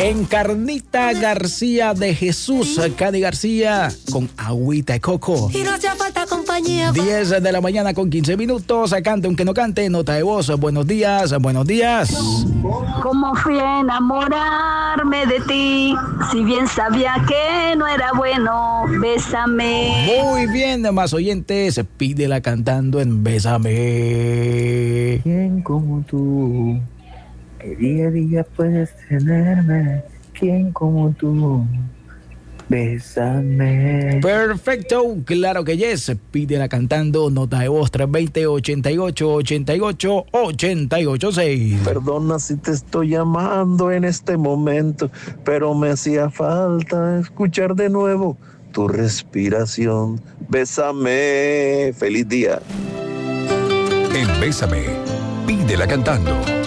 Encarnita García de Jesús, Cady García, con agüita de coco. Y no hacía falta compañía. 10 de la mañana con 15 minutos. Cante aunque no cante, nota de voz. Buenos días, buenos días. ¿Cómo fui a enamorarme de ti? Si bien sabía que no era bueno, bésame. Muy bien, más oyentes, pídela cantando en Bésame. ¿Quién como tú? Que día a día puedes tenerme. ¿Quién como tú? Bésame. Perfecto, claro que yes. Pídela cantando, nota de voz 320-88-88-88-6. Perdona si te estoy llamando en este momento, pero me hacía falta escuchar de nuevo tu respiración. Bésame. Feliz día. En Bésame, pídela cantando.